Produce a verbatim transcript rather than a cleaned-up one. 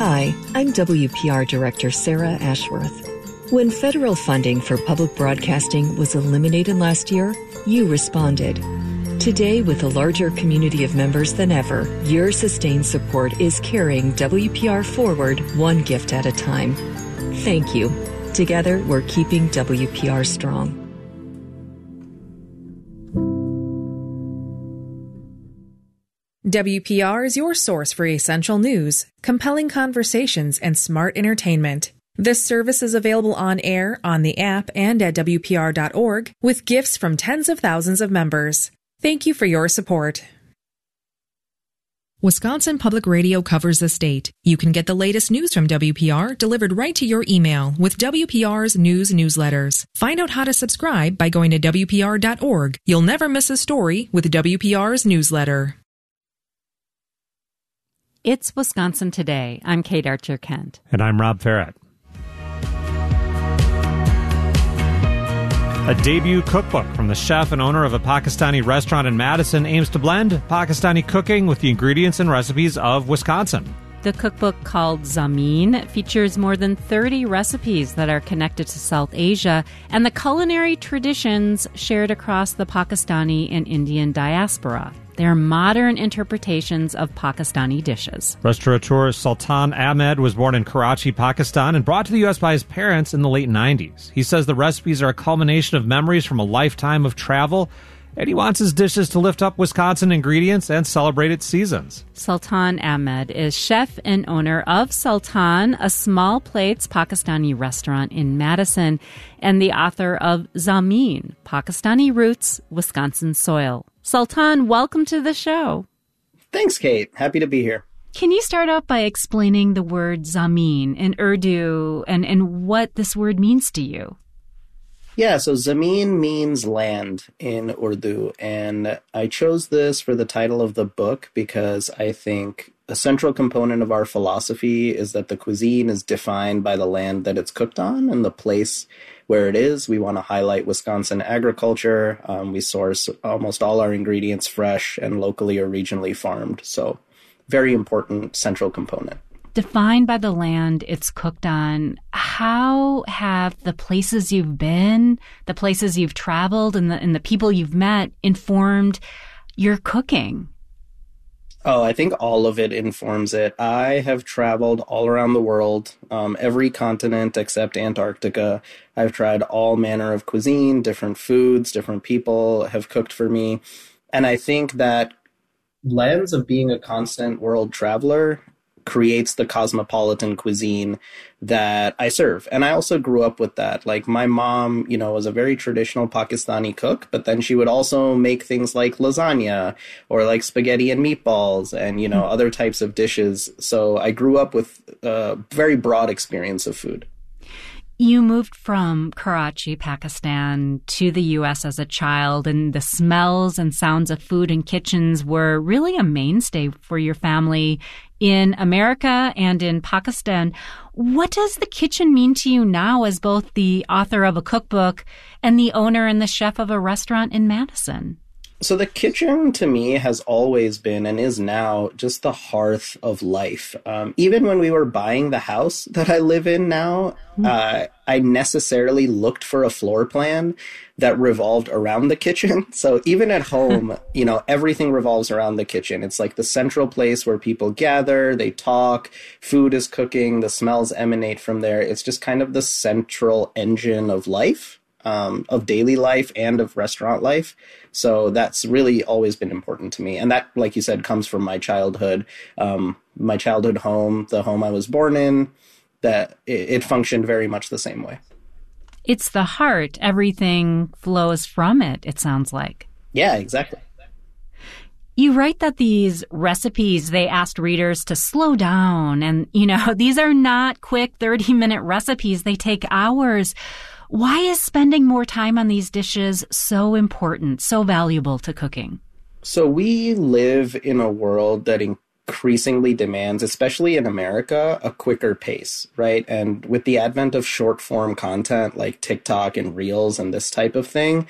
Hi, I'm W P R Director Sarah Ashworth. When federal funding for public broadcasting was eliminated last year, you responded. Today, with a larger community of members than ever, your sustained support is carrying W P R forward one gift at a time. Thank you. Together, we're keeping W P R strong. W P R is your source for essential news, compelling conversations, and smart entertainment. This service is available on air, on the app, and at W P R dot org, with gifts from tens of thousands of members. Thank you for your support. Wisconsin Public Radio covers the state. You can get the latest news from W P R delivered right to your email with W P R's news newsletters. Find out how to subscribe by going to W P R dot org. You'll never miss a story with W P R's newsletter. It's Wisconsin Today. I'm Kate Archer-Kent. And I'm Rob Farrett. A debut cookbook from the chef and owner of a Pakistani restaurant in Madison aims to blend Pakistani cooking with the ingredients and recipes of Wisconsin. The cookbook, called Zameen, features more than thirty recipes that are connected to South Asia and the culinary traditions shared across the Pakistani and Indian diaspora. They're modern interpretations of Pakistani dishes. Restaurateur Sultan Ahmed was born in Karachi, Pakistan, and brought to the U S by his parents in the late nineties. He says the recipes are a culmination of memories from a lifetime of travel, and he wants his dishes to lift up Wisconsin ingredients and celebrate its seasons. Sultan Ahmed is chef and owner of Sultan, a small plates Pakistani restaurant in Madison, and the author of Zameen, Pakistani Roots, Wisconsin Soil. Sultan, welcome to the show. Thanks, Kate. Happy to be here. Can you start out by explaining the word Zameen in Urdu and, and what this word means to you? Yeah, so Zameen means land in Urdu, and I chose this for the title of the book because I think a central component of our philosophy is that the cuisine is defined by the land that it's cooked on and the place where it is. We want to highlight Wisconsin agriculture. Um, we source almost all our ingredients fresh and locally or regionally farmed, so very important central component. Defined by the land it's cooked on, how have the places you've been, the places you've traveled, and the, and the people you've met informed your cooking? Oh, I think all of it informs it. I have traveled all around the world, um, every continent except Antarctica. I've tried all manner of cuisine, different foods, different people have cooked for me. And I think that lens of being a constant world traveler creates the cosmopolitan cuisine that I serve. And I also grew up with that. Like, my mom, you know, was a very traditional Pakistani cook, but then she would also make things like lasagna or like spaghetti and meatballs and, you know, mm-hmm. other types of dishes. So I grew up with a very broad experience of food. You moved from Karachi, Pakistan, to the U S as a child, and the smells and sounds of food in kitchens were really a mainstay for your family in America and in Pakistan. What does the kitchen mean to you now as both the author of a cookbook and the owner and the chef of a restaurant in Madison? So the kitchen, to me, has always been and is now just the hearth of life. Um, even when we were buying the house that I live in now, mm. uh, I necessarily looked for a floor plan that revolved around the kitchen. So even at home, you know, everything revolves around the kitchen. It's like the central place where people gather, they talk, food is cooking, the smells emanate from there. It's just kind of the central engine of life. Um, of daily life and of restaurant life. So that's really always been important to me. And that, like you said, comes from my childhood, um, my childhood home, the home I was born in, that it, it functioned very much the same way. It's the heart. Everything flows from it, it sounds like. Yeah, exactly. You write that these recipes, they asked readers to slow down. And, you know, these are not quick thirty-minute recipes. They take hours. Why is spending more time on these dishes so important, so valuable to cooking? So we live in a world that increasingly demands, especially in America, a quicker pace, right? And with the advent of short form content like TikTok and Reels and this type of thing,